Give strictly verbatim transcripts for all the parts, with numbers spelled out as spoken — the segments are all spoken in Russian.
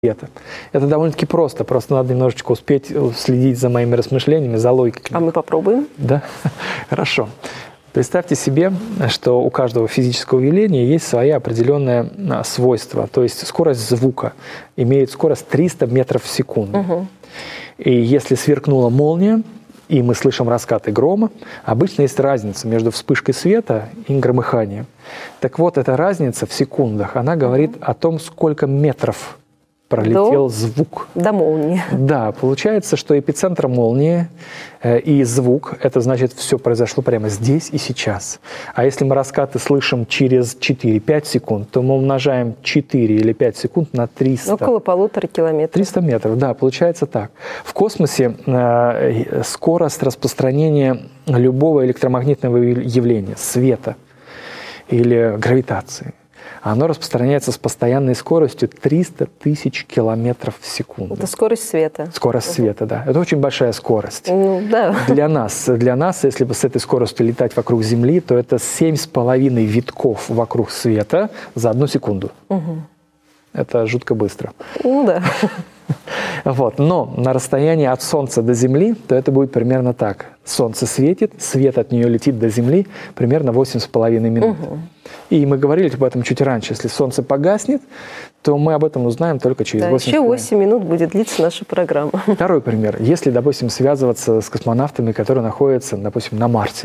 света. Это довольно-таки просто, просто надо немножечко успеть следить за моими размышлениями, за логикой. А мы попробуем? Да? Хорошо. Представьте себе, что у каждого физического явления есть свои определенные свойства. То есть скорость звука имеет скорость триста метров в секунду. Угу. И если сверкнула молния, и мы слышим раскаты грома, обычно есть разница между вспышкой света и громыханием. Так вот, эта разница в секундах, она говорит о том, сколько метров пролетел до, звук. До молнии. Да, получается, что эпицентр молнии э, и звук, это значит, все произошло прямо здесь и сейчас. А если мы раскаты слышим через четыре-пять секунд, то мы умножаем четыре или пять секунд на триста. Около полутора километров. триста метров, да, получается так. В космосе э, скорость распространения любого электромагнитного явления, света или гравитации, оно распространяется с постоянной скоростью триста тысяч километров в секунду. Это скорость света. Скорость uh-huh. света, да. Это очень большая скорость. Ну, да. Для нас, для нас, если бы с этой скоростью летать вокруг Земли, то это семь с половиной витков вокруг света за одну секунду. Uh-huh. Это жутко быстро. Ну да. Вот. Но на расстоянии от Солнца до Земли, то это будет примерно так. Солнце светит, свет от нее летит до Земли примерно восемь с половиной минут. Угу. И мы говорили об этом чуть раньше. Если Солнце погаснет, то мы об этом узнаем только через да, восемь. Еще восемь минут будет длиться наша программа. Второй пример. Если, допустим, связываться с космонавтами, которые находятся, допустим, на Марсе,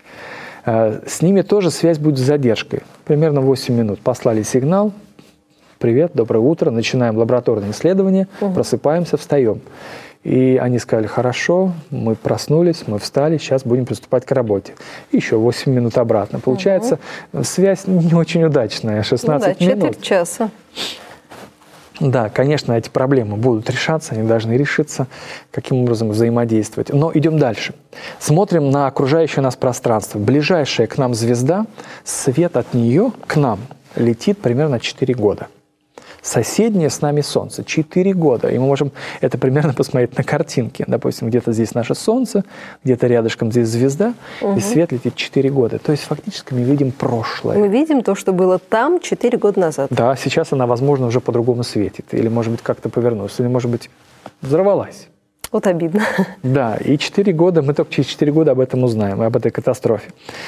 с ними тоже связь будет с задержкой. Примерно восемь минут. Послали сигнал. Привет, доброе утро, начинаем лабораторное исследование, угу. просыпаемся, встаем. И они сказали, хорошо, мы проснулись, мы встали, сейчас будем приступать к работе. Еще восемь минут обратно. Получается, угу. связь не очень удачная, шестнадцать ну, да, минут. четверть часа. Да, конечно, эти проблемы будут решаться, они должны решиться, каким образом взаимодействовать. Но идем дальше. Смотрим на окружающее нас пространство. Ближайшая к нам звезда, свет от нее к нам летит примерно четыре года. Соседнее с нами Солнце. четыре года. И мы можем это примерно посмотреть на картинке. Допустим, где-то здесь наше Солнце, где-то рядышком здесь звезда, угу. и свет летит четыре года. То есть фактически мы видим прошлое. Мы видим то, что было там четыре года назад. Да, сейчас она, возможно, уже по-другому светит. Или, может быть, как-то повернулась. Или, может быть, взорвалась. Вот обидно. Да, и четыре года, мы только через четыре года об этом узнаем, об этой катастрофе.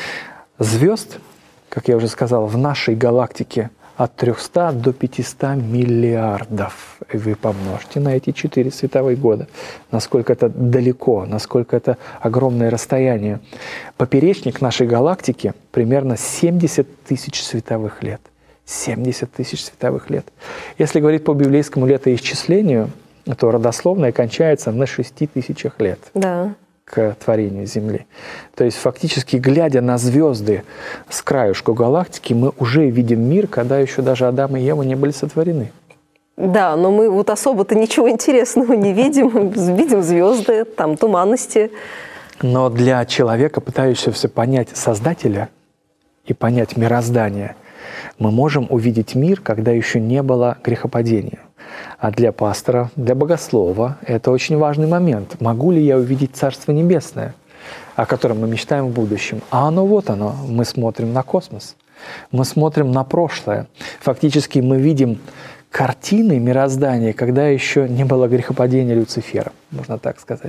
Звезд, как я уже сказал, в нашей галактике от трёхсот до пятисот миллиардов. И вы помножьте на эти четыре световых года. Насколько это далеко, насколько это огромное расстояние. Поперечник нашей галактики примерно семьдесят тысяч световых лет. семьдесят тысяч световых лет. Если говорить по библейскому летоисчислению, то родословная кончается на шести тысячах лет. Да. К творению Земли. То есть фактически, глядя на звезды с краюшку галактики, мы уже видим мир, когда еще даже Адам и Ева не были сотворены. Да, но мы вот особо-то ничего интересного не видим. Видим звезды, там туманности. Но для человека, пытающегося понять Создателя и понять мироздание, мы можем увидеть мир, когда еще не было грехопадения. А для пастора, для богослова это очень важный момент. Могу ли я увидеть Царство Небесное, о котором мы мечтаем в будущем? А оно вот оно. Мы смотрим на космос. Мы смотрим на прошлое. Фактически мы видим картины мироздания, когда еще не было грехопадения Люцифера, можно так сказать.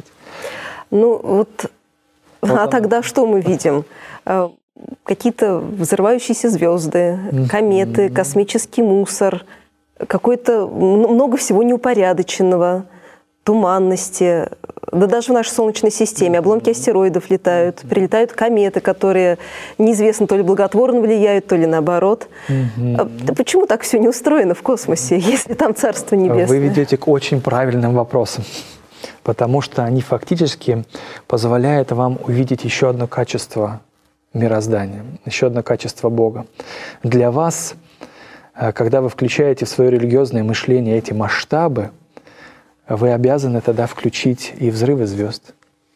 Ну вот, вот а оно. Тогда что мы видим? Какие-то взрывающиеся звезды, кометы, космический мусор, какое-то много всего неупорядоченного, туманности. Да даже в нашей Солнечной системе обломки астероидов летают, прилетают кометы, которые неизвестно, то ли благотворно влияют, то ли наоборот. Mm-hmm. Почему так все не устроено в космосе, если там Царство Небесное? Вы ведете к очень правильным вопросам, потому что они фактически позволяют вам увидеть еще одно качество мироздания, еще одно качество Бога. Для вас, когда вы включаете в свое религиозное мышление эти масштабы, вы обязаны тогда включить и взрывы звезд.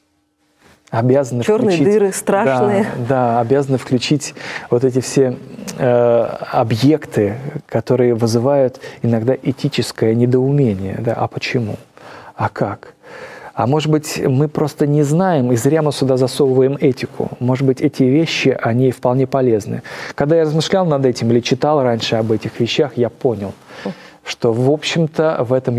Обязаны черные включить, дыры страшные. Да, да, обязаны включить вот эти все э, объекты, которые вызывают иногда этическое недоумение. Да? А почему? А как? А может быть, мы просто не знаем, и зря мы сюда засовываем этику. Может быть, эти вещи, они вполне полезны. Когда я размышлял над этим или читал раньше об этих вещах, я понял, что, в общем-то, в этом